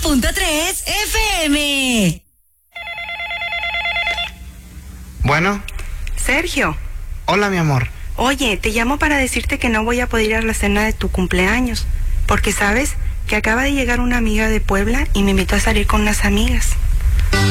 101.3 FM. Bueno. Sergio. Hola, mi amor. Oye, te llamo para decirte que no voy a poder ir a la cena de tu cumpleaños, porque sabes que acaba de llegar una amiga de Puebla y me invitó a salir con unas amigas.